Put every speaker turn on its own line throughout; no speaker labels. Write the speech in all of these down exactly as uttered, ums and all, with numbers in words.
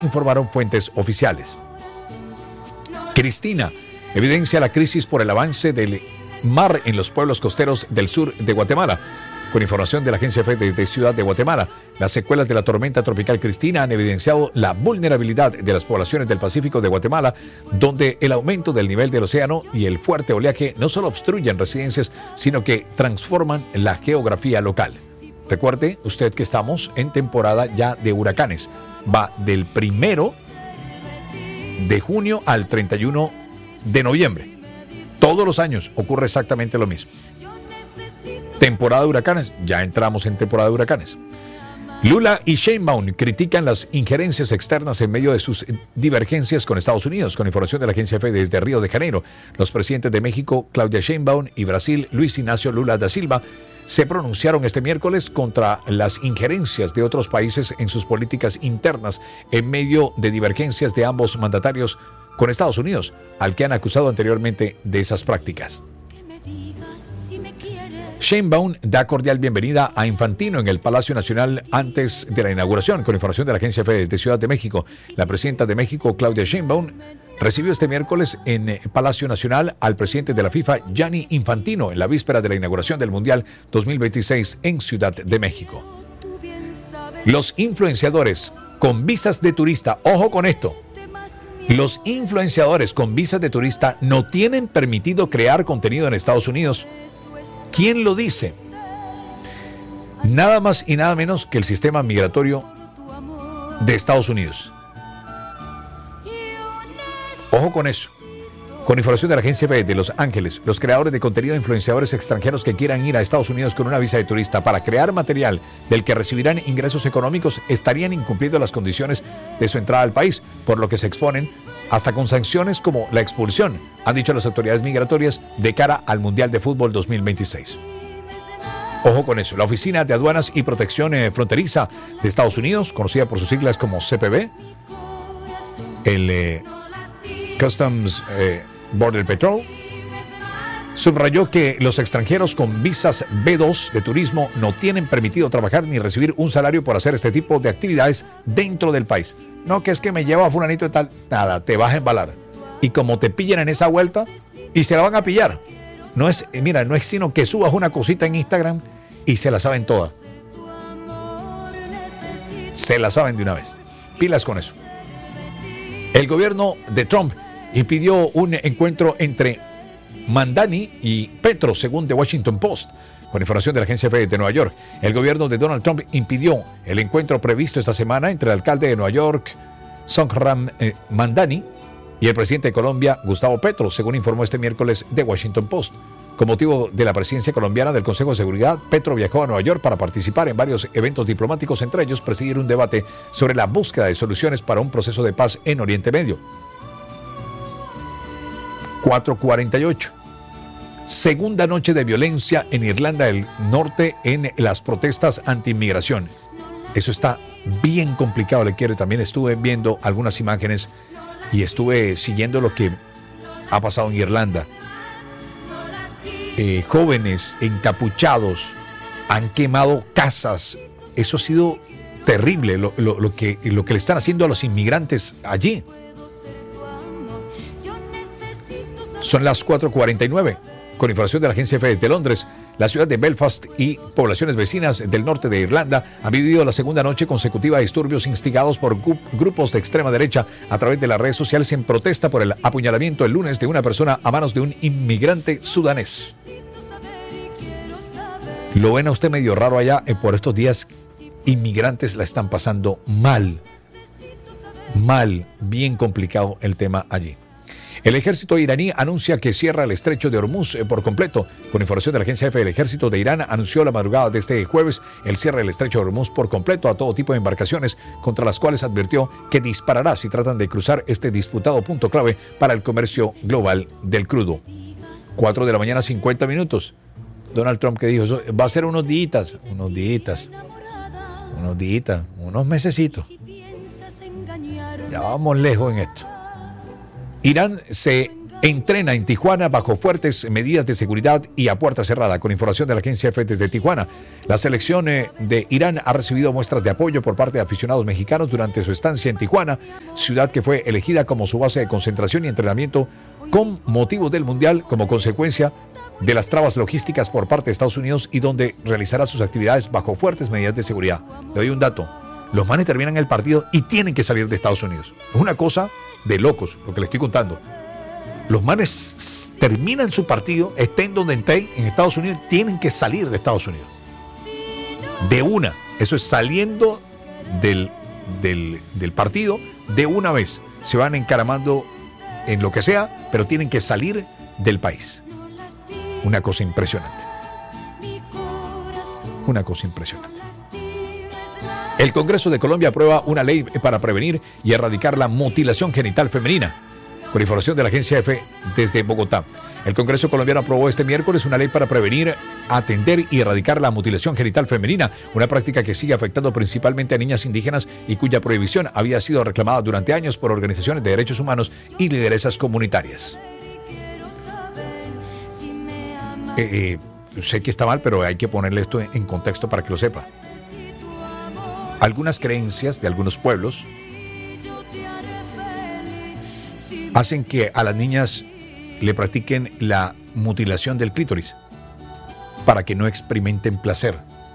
informaron fuentes oficiales. Cristina evidencia la crisis por el avance del mar en los pueblos costeros del sur de Guatemala. Con información de la Agencia F de, de Ciudad de Guatemala, las secuelas de la tormenta tropical Cristina han evidenciado la vulnerabilidad de las poblaciones del Pacífico de Guatemala, donde el aumento del nivel del océano y el fuerte oleaje no solo obstruyen residencias, sino que transforman la geografía local. Recuerde usted que estamos en temporada ya de huracanes. Va del primero de junio al treinta y uno de noviembre. Todos los años ocurre exactamente lo mismo. Temporada de huracanes, ya entramos en temporada de huracanes. Lula y Sheinbaum critican las injerencias externas en medio de sus divergencias con Estados Unidos. Con información de la Agencia F desde Río de Janeiro, los presidentes de México, Claudia Sheinbaum, y Brasil, Luis Ignacio Lula da Silva, se pronunciaron este miércoles contra las injerencias de otros países en sus políticas internas en medio de divergencias de ambos mandatarios con Estados Unidos, al que han acusado anteriormente de esas prácticas. Sheinbaum da cordial bienvenida a Infantino en el Palacio Nacional antes de la inauguración. Con información de la Agencia F de Ciudad de México, la presidenta de México, Claudia Sheinbaum, recibió este miércoles en Palacio Nacional al presidente de la FIFA, Gianni Infantino, en la víspera de la inauguración del Mundial dos mil veintiséis en Ciudad de México. Los influenciadores con visas de turista, ojo con esto, los influenciadores con visas de turista no tienen permitido crear contenido en Estados Unidos. ¿Quién lo dice? Nada más y nada menos que el sistema migratorio de Estados Unidos. Ojo con eso. Con información de la Agencia F de Los Ángeles, los creadores de contenido de influenciadores extranjeros que quieran ir a Estados Unidos con una visa de turista para crear material del que recibirán ingresos económicos estarían incumpliendo las condiciones de su entrada al país, por lo que se exponen hasta con sanciones como la expulsión, han dicho las autoridades migratorias de cara al Mundial de Fútbol dos mil veintiséis. Ojo con eso. La Oficina de Aduanas y Protección eh, Fronteriza de Estados Unidos, conocida por sus siglas como C P B, el eh, Customs eh, Border Patrol, subrayó que los extranjeros con visas B dos de turismo no tienen permitido trabajar ni recibir un salario por hacer este tipo de actividades dentro del país. No, que es que me lleva a fulanito de tal. Nada, te vas a embalar. Y como te pillan en esa vuelta, y se la van a pillar. No es, mira, no es sino que subas una cosita en Instagram y se la saben todas. Se la saben de una vez. Pilas con eso. El gobierno de Trump impidió un encuentro entre Mandani y Petro, según The Washington Post. Con información de la Agencia F de Nueva York, el gobierno de Donald Trump impidió el encuentro previsto esta semana entre el alcalde de Nueva York, Zohran eh, Mandani, y el presidente de Colombia, Gustavo Petro, según informó este miércoles The Washington Post. Con motivo de la presidencia colombiana del Consejo de Seguridad, Petro viajó a Nueva York para participar en varios eventos diplomáticos, entre ellos presidir un debate sobre la búsqueda de soluciones para un proceso de paz en Oriente Medio. cuatro cuarenta y ocho. Segunda noche de violencia en Irlanda del Norte en las protestas anti-inmigración. Eso está bien complicado, le quiero. También estuve viendo algunas imágenes y estuve siguiendo lo que ha pasado en Irlanda. Eh, jóvenes encapuchados han quemado casas. Eso ha sido terrible lo, lo, lo, que, lo que le están haciendo a los inmigrantes allí. Son las cuatro cuarenta y nueve. Con información de la Agencia F de Londres, la ciudad de Belfast y poblaciones vecinas del norte de Irlanda han vivido la segunda noche consecutiva de disturbios instigados por gu- grupos de extrema derecha a través de las redes sociales en protesta por el apuñalamiento el lunes de una persona a manos de un inmigrante sudanés. Lo ven a usted medio raro allá, eh, por estos días inmigrantes la están pasando mal, mal, bien complicado el tema allí. El ejército iraní anuncia que cierra el estrecho de Hormuz por completo. Con información de la Agencia F, el ejército de Irán anunció la madrugada de este jueves el cierre del estrecho de Hormuz por completo a todo tipo de embarcaciones, contra las cuales advirtió que disparará si tratan de cruzar este disputado punto clave para el comercio global del crudo. cuatro de la mañana, cincuenta minutos. Donald Trump, que dijo, eso va a ser unos días, unos días, unos días, unos mesecitos. Ya vamos lejos en esto. Irán se entrena en Tijuana bajo fuertes medidas de seguridad y a puerta cerrada. Con información de la agencia F desde Tijuana, la selección de Irán ha recibido muestras de apoyo por parte de aficionados mexicanos durante su estancia en Tijuana, ciudad que fue elegida como su base de concentración y entrenamiento con motivo del Mundial como consecuencia de las trabas logísticas por parte de Estados Unidos y donde realizará sus actividades bajo fuertes medidas de seguridad. Le doy un dato. Los manes terminan el partido y tienen que salir de Estados Unidos. Es una cosa de locos lo que le estoy contando. Los manes terminan su partido, estén donde estén, en Estados Unidos, tienen que salir de Estados Unidos. De una. Eso es saliendo del, del, del partido de una vez. Se van encaramando en lo que sea, pero tienen que salir del país. Una cosa impresionante. Una cosa impresionante. El Congreso de Colombia aprueba una ley para prevenir y erradicar la mutilación genital femenina. Con información de la agencia F desde Bogotá. El Congreso colombiano aprobó este miércoles una ley para prevenir, atender y erradicar la mutilación genital femenina, una práctica que sigue afectando principalmente a niñas indígenas y cuya prohibición había sido reclamada durante años por organizaciones de derechos humanos y lideresas comunitarias. Eh, eh, sé que está mal, pero hay que ponerle esto en contexto para que lo sepa. Algunas creencias de algunos pueblos hacen que a las niñas le practiquen la mutilación del clítoris para que no experimenten placer.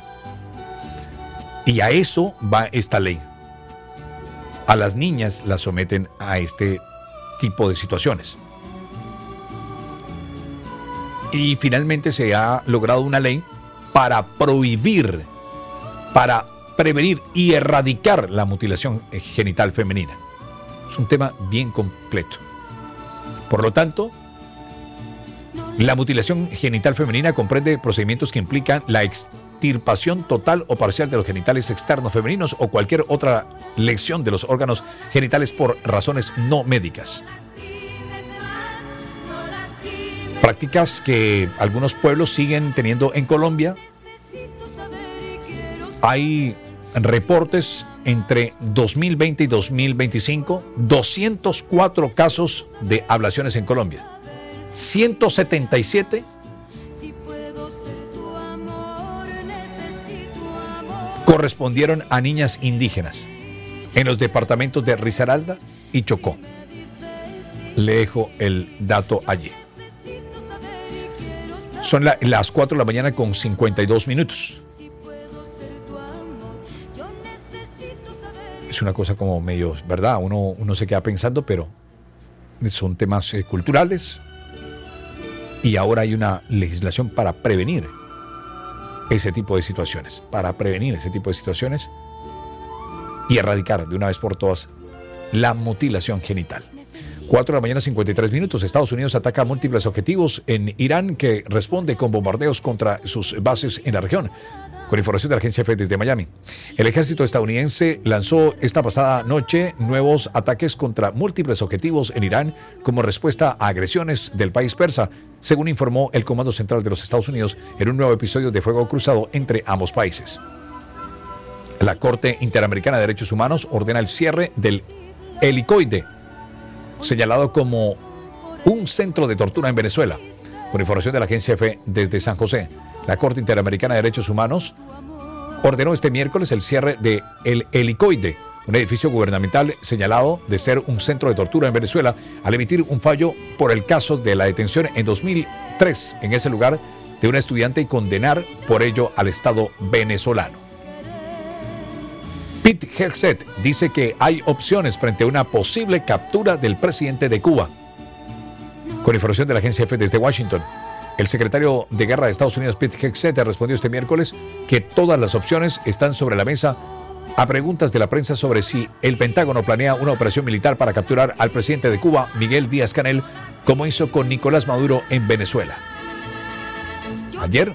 Y a eso va esta ley. A las niñas las someten a este tipo de situaciones. Y finalmente se ha logrado una ley para prohibir, para prevenir y erradicar la mutilación genital femenina. Es un tema bien completo. Por lo tanto, la mutilación genital femenina comprende procedimientos que implican la extirpación total o parcial de los genitales externos femeninos o cualquier otra lesión de los órganos genitales por razones no médicas. Prácticas que algunos pueblos siguen teniendo en Colombia. Hay reportes entre dos mil veinte y dos mil veinticinco, doscientos cuatro casos de ablaciones en Colombia. ciento setenta y siete correspondieron a niñas indígenas en los departamentos de Risaralda y Chocó. Le dejo el dato allí. Son la, las cuatro de la mañana con cincuenta y dos minutos. Es una cosa como medio, ¿verdad? Uno, uno se queda pensando, pero son temas eh, culturales y ahora hay una legislación para prevenir ese tipo de situaciones, para prevenir ese tipo de situaciones y erradicar de una vez por todas la mutilación genital. cuatro de la mañana, cincuenta y tres minutos. Estados Unidos ataca múltiples objetivos en Irán, que responde con bombardeos contra sus bases en la región. Con información de la agencia F desde Miami. El ejército estadounidense lanzó esta pasada noche nuevos ataques contra múltiples objetivos en Irán como respuesta a agresiones del país persa, según informó el Comando Central de los Estados Unidos en un nuevo episodio de fuego cruzado entre ambos países. La Corte Interamericana de Derechos Humanos ordena el cierre del helicoide, señalado como un centro de tortura en Venezuela. Con información de la agencia F desde San José, la Corte Interamericana de Derechos Humanos ordenó este miércoles el cierre de El Helicoide, un edificio gubernamental señalado de ser un centro de tortura en Venezuela, al emitir un fallo por el caso de la detención en dos mil tres en ese lugar de una estudiante y condenar por ello al Estado venezolano. Pete Hegseth dice que hay opciones frente a una posible captura del presidente de Cuba. Con información de la agencia F desde Washington, el secretario de Guerra de Estados Unidos, Pete Hegseth, respondió este miércoles que todas las opciones están sobre la mesa a preguntas de la prensa sobre si el Pentágono planea una operación militar para capturar al presidente de Cuba, Miguel Díaz-Canel, como hizo con Nicolás Maduro en Venezuela. Ayer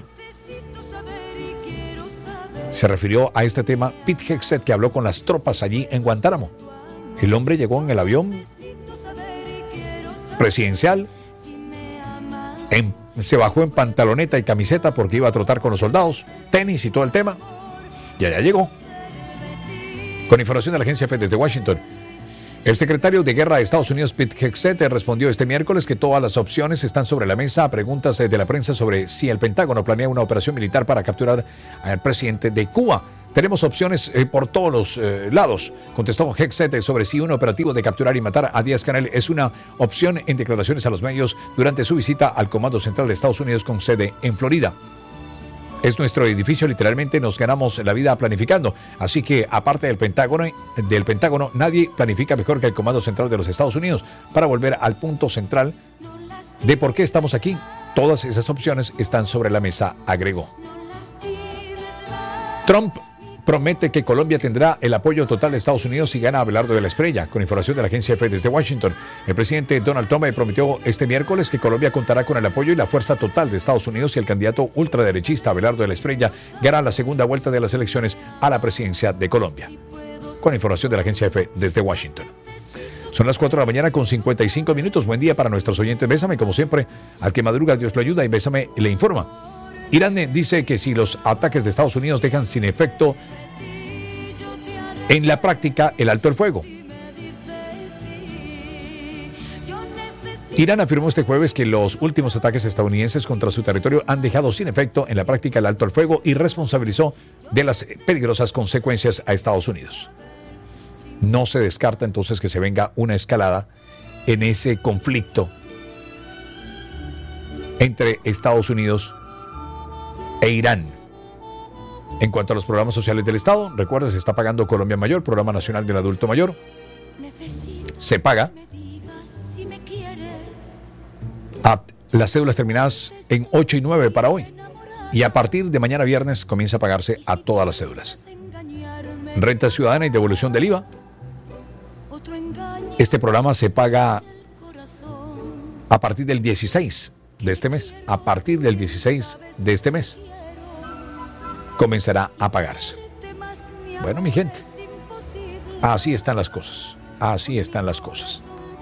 se refirió a este tema Pete Hegseth, que habló con las tropas allí en Guantánamo. El hombre llegó en el avión presidencial, en, se bajó en pantaloneta y camiseta porque iba a trotar con los soldados, tenis y todo el tema, y allá llegó. Con información de la agencia F desde Washington, El secretario de Guerra de Estados Unidos, Pete Hegseth, respondió este miércoles que todas las opciones están sobre la mesa a preguntas de la prensa sobre si el Pentágono planea una operación militar para capturar al presidente de Cuba. Tenemos opciones eh, por todos los eh, lados, contestó Hegseth sobre si un operativo de capturar y matar a Díaz-Canel es una opción en declaraciones a los medios durante su visita al Comando Central de Estados Unidos con sede en Florida. Es nuestro edificio, literalmente nos ganamos la vida planificando. Así que, aparte del Pentágono, del Pentágono, nadie planifica mejor que el Comando Central de los Estados Unidos. Para volver al punto central de por qué estamos aquí, todas esas opciones están sobre la mesa, agregó. Trump promete que Colombia tendrá el apoyo total de Estados Unidos si gana Abelardo de la Espriella. Con información de la agencia F desde Washington, el presidente Donald Trump prometió este miércoles que Colombia contará con el apoyo y la fuerza total de Estados Unidos si el candidato ultraderechista Abelardo de la Espriella gana la segunda vuelta de las elecciones a la presidencia de Colombia. Con información de la agencia F desde Washington. Son las cuatro de la mañana con cincuenta y cinco minutos. Buen día para nuestros oyentes. Bésame, como siempre, al que madruga Dios lo ayuda y Bésame le informa. Irán dice que si los ataques de Estados Unidos dejan sin efecto en la práctica el alto el fuego. Irán afirmó este jueves que los últimos ataques estadounidenses contra su territorio han dejado sin efecto en la práctica el alto el fuego y responsabilizó de las peligrosas consecuencias a Estados Unidos. No se descarta entonces que se venga una escalada en ese conflicto entre Estados Unidos e Irán. En cuanto a los programas sociales del Estado, recuerda, se está pagando Colombia Mayor, Programa Nacional del Adulto Mayor. Se paga a las cédulas terminadas en ocho y nueve para hoy. Y a partir de mañana viernes comienza a pagarse a todas las cédulas. Renta ciudadana y devolución del I V A. Este programa se paga a partir del dieciséis de este mes. A partir del dieciséis de este mes comenzará a pagarse. Bueno, mi gente, así están las cosas. Así están las cosas.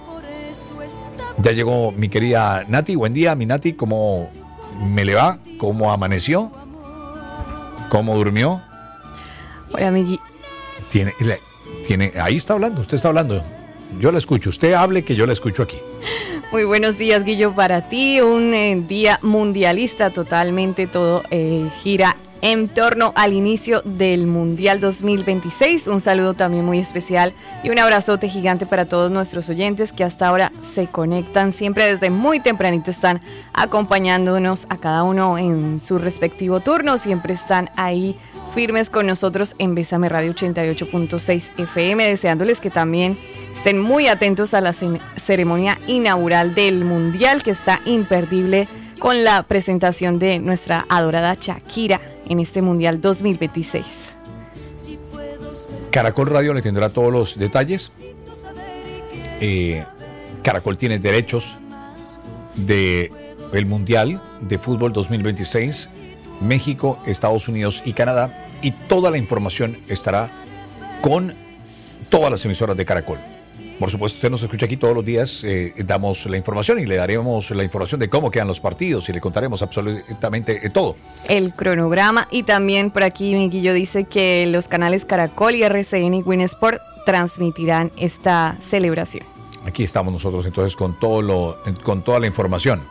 Ya llegó mi querida Nati. Buen día, mi Nati. ¿Cómo me le va? ¿Cómo amaneció? ¿Cómo durmió?
Hola, amigui.
Tiene, tiene, ahí está hablando, usted está hablando. Yo la escucho. Usted hable que yo la escucho aquí.
Muy buenos días, Guillo, para ti. Un eh, día mundialista totalmente. Todo eh, gira en torno al inicio del Mundial dos mil veintiséis. Un saludo también muy especial y un abrazote gigante para todos nuestros oyentes que hasta ahora se conectan. Siempre desde muy tempranito están acompañándonos a cada uno en su respectivo turno. Siempre están ahí firmes con nosotros en Bésame Radio ochenta y ocho punto seis F M, deseándoles que también estén muy atentos a la ceremonia inaugural del Mundial, que está imperdible con la presentación de nuestra adorada Shakira en este Mundial dos mil veintiséis.
Caracol Radio le tendrá todos los detalles. Eh, Caracol tiene derechos de el Mundial de Fútbol dos mil veintiséis, México, Estados Unidos y Canadá, y toda la información estará con todas las emisoras de Caracol. Por supuesto, usted nos escucha aquí todos los días, eh, damos la información y le daremos la información de cómo quedan los partidos y le contaremos absolutamente todo.
El cronograma, y también por aquí Miguillo dice que los canales Caracol y R C N y Win Sport transmitirán esta celebración.
Aquí estamos nosotros entonces con todo lo, con toda la información.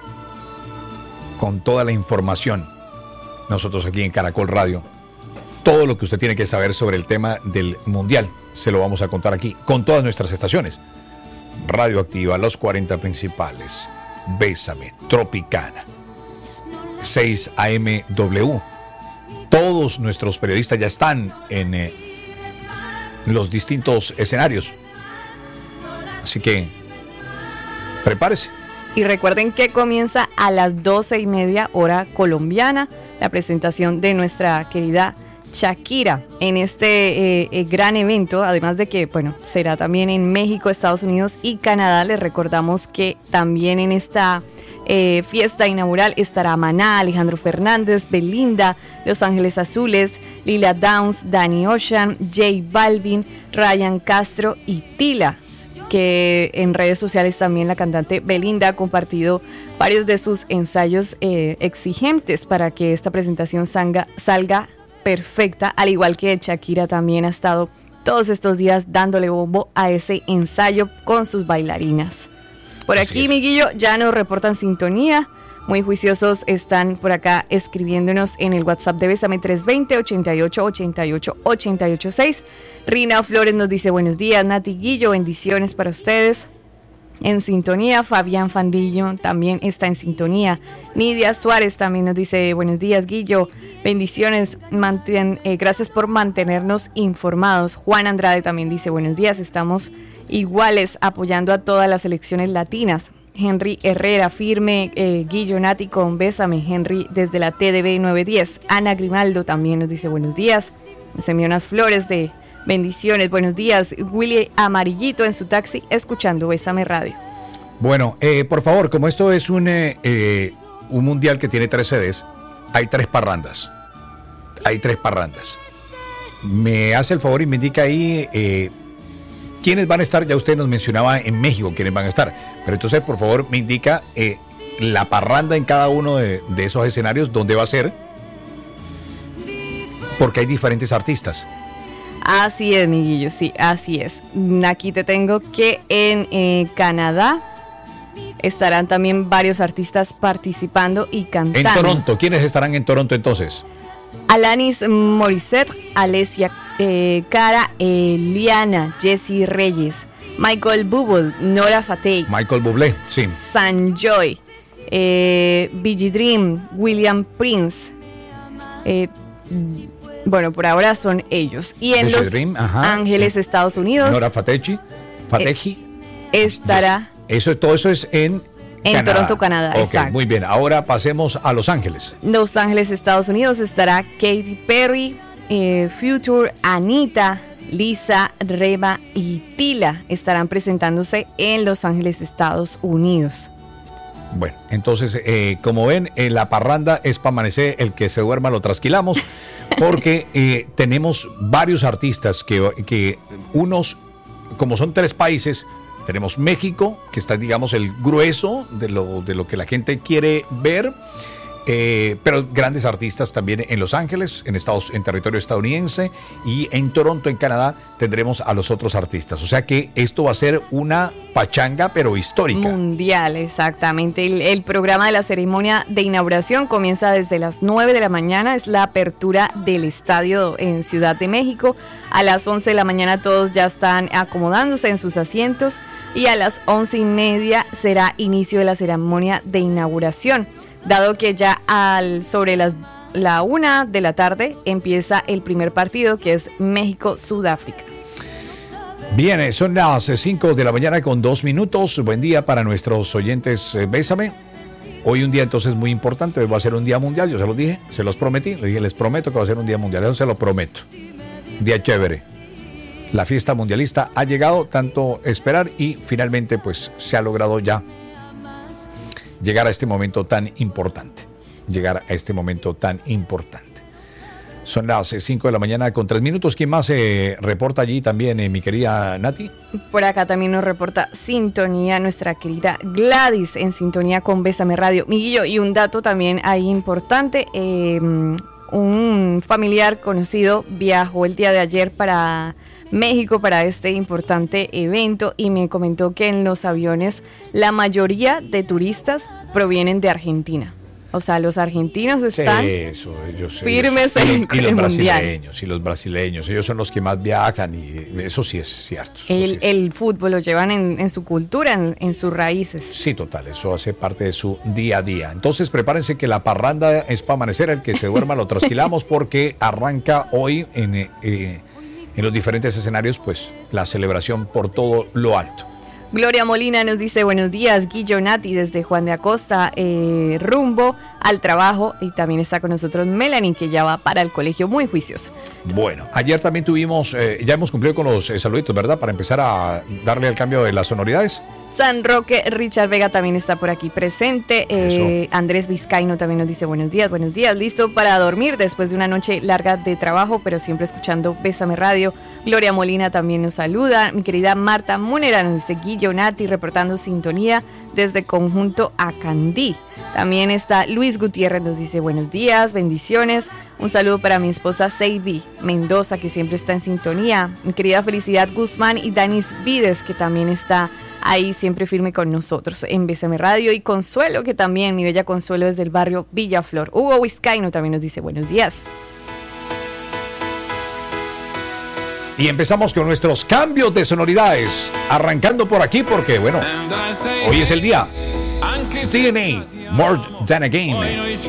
Con toda la información. Nosotros aquí en Caracol Radio. Todo lo que usted tiene que saber sobre el tema del Mundial se lo vamos a contar aquí con todas nuestras estaciones. Radioactiva, los cuarenta principales, Bésame, Tropicana, seis A M W. Todos nuestros periodistas ya están en eh, los distintos escenarios. Así que prepárese.
Y recuerden que comienza a las doce y media hora colombiana la presentación de nuestra querida Shakira en este eh, eh, gran evento, además de que, bueno, será también en México, Estados Unidos y Canadá. Les recordamos que también en esta eh, fiesta inaugural estará Maná, Alejandro Fernández, Belinda, Los Ángeles Azules, Lila Downs, Danny Ocean, J Balvin, Ryan Castro y Tila, que en redes sociales también la cantante Belinda ha compartido varios de sus ensayos eh, exigentes para que esta presentación salga, salga perfecta, al igual que Shakira también ha estado todos estos días dándole bombo a ese ensayo con sus bailarinas. Por
Así
aquí,
es.
Miguillo, ya nos reportan sintonía. Muy juiciosos están por acá escribiéndonos en el WhatsApp de Bésame tres dos cero, ochenta y ocho, ochenta y ocho, ochenta y ocho seis. Rina Flores nos dice buenos días, Nati, Guillo, bendiciones para ustedes. En sintonía, Fabián Fandillo también está en sintonía. Nidia Suárez también nos dice buenos días, Guillo, bendiciones, manten, eh, gracias por mantenernos informados. Juan Andrade también dice buenos días, estamos iguales apoyando a todas las selecciones latinas. Henry Herrera, firme, eh, Guillo, Nati con Bésame, Henry desde la T D B nueve diez. Ana Grimaldo también nos dice buenos días. Nos envió unas flores de bendiciones, buenos días. Willy Amarillito en su taxi escuchando Bésame Radio.
Bueno, eh, por favor, como esto es un, eh, eh, un mundial que tiene tres sedes, hay tres parrandas. Hay tres parrandas. Me hace el favor y me indica ahí eh, quiénes van a estar. Ya usted nos mencionaba en México quiénes van a estar. Pero entonces, por favor, me indica eh, la parranda en cada uno de, de esos escenarios, dónde va a ser. Porque hay diferentes artistas.
Así es, Miguillo, sí, así es. Aquí te tengo que en eh, Canadá estarán también varios artistas participando y cantando.
En Toronto, ¿quiénes estarán en Toronto entonces?
Alanis Morissette, Alessia eh, Cara, eh, Liana, Jessie Reyes, Michael Bublé, Nora Fatey,
Michael Bublé, sí.
Sanjoy, eh, B G Dream, William Prince. Eh, bueno, por ahora son ellos. Y en Los
Dream, ajá.
Ángeles, Estados Unidos,
Nora Fatechi, Fateji.
eh, estará
Eso, todo eso es en
en
Canadá.
Toronto, Canadá.
Ok,
exacto.
muy bien. Ahora pasemos a Los Ángeles.
Los Ángeles, Estados Unidos, estará Katy Perry, eh, Future, Anita, Lisa, Reba y Tila estarán presentándose en Los Ángeles, Estados Unidos.
Bueno, entonces, eh, como ven, en la parranda es para amanecer, el que se duerma lo trasquilamos, porque eh, tenemos varios artistas que, que unos, como son tres países, tenemos México, que está, digamos, el grueso de lo, de lo que la gente quiere ver, eh, pero grandes artistas también en Los Ángeles, en, Estados, en territorio estadounidense, y en Toronto, en Canadá, tendremos a los otros artistas. O sea que esto va a ser una pachanga, pero histórica.
Mundial, exactamente. El, el programa de la ceremonia de inauguración comienza desde las nueve de la mañana, es la apertura del estadio en Ciudad de México. A las once de la mañana todos ya están acomodándose en sus asientos y a las once y media será inicio de la ceremonia de inauguración, dado que ya al sobre las la una de la tarde empieza el primer partido, que es México-Sudáfrica.
Bien, son las cinco de la mañana con dos minutos. Buen día para nuestros oyentes. eh, Bésame. Hoy un día entonces muy importante. Hoy va a ser un día mundial. Yo se los dije, se los prometí. Les dije, les prometo que va a ser un día mundial. Eso se lo prometo. Día chévere. La fiesta mundialista ha llegado, tanto esperar, y finalmente pues se ha logrado ya llegar a este momento tan importante. Llegar a este momento tan importante. Son las cinco de la mañana con tres minutos. ¿Quién más se eh, reporta allí también, eh, mi querida Nati?
Por acá también nos reporta sintonía nuestra querida Gladys, en sintonía con Bésame Radio. Miguillo, y un dato también ahí importante, eh, un familiar conocido viajó el día de ayer para México para este importante evento y me comentó que en los aviones la mayoría de turistas provienen de Argentina. O sea, los argentinos están
sí, eso, yo sé,
firmes
yo sé.
en
y, y los
el
brasileños,
mundial.
y los brasileños, ellos son los que más viajan y eso sí es cierto.
El,
sí es.
el fútbol lo llevan en, en su cultura, en, en sus raíces.
Sí, total, eso hace parte de su día a día. Entonces prepárense que la parranda es para amanecer, el que se duerma lo trasquilamos porque arranca hoy en, eh, en los diferentes escenarios pues la celebración por todo lo alto.
Gloria Molina nos dice buenos días, Guillo, Nati desde Juan de Acosta, eh, rumbo al trabajo, y también está con nosotros Melanie, que ya va para el colegio muy juiciosa.
Bueno, ayer también tuvimos, eh, ya hemos cumplido con los eh, saluditos, ¿verdad? Para empezar a darle el cambio de las sonoridades.
San Roque, Richard Vega también está por aquí presente. Eh, Andrés Vizcaíno también nos dice buenos días, buenos días. Listo para dormir después de una noche larga de trabajo, pero siempre escuchando Bésame Radio. Gloria Molina también nos saluda. Mi querida Marta Múnera nos dice Guillo Nati reportando sintonía desde Conjunto Acandí. También está Luis Gutiérrez, nos dice buenos días, bendiciones. Un saludo para mi esposa Seidy Mendoza, que siempre está en sintonía. Mi querida Felicidad Guzmán y Danis Vides, que también está ahí siempre firme con nosotros en B C M Radio. Y Consuelo, que también, mi bella Consuelo desde el barrio Villaflor. Hugo Vizcaíno también nos dice buenos días.
Y empezamos con nuestros cambios de sonoridades. Arrancando por aquí porque, bueno, hoy es el día. D N A, More Than a Game.